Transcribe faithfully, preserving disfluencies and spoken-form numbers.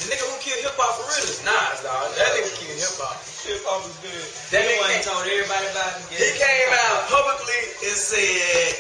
The nigga who killed hip hop for real is Nas, dog. That nigga killed hip hop. Hip hop is good. That He nigga told everybody about it. he came out publicly and said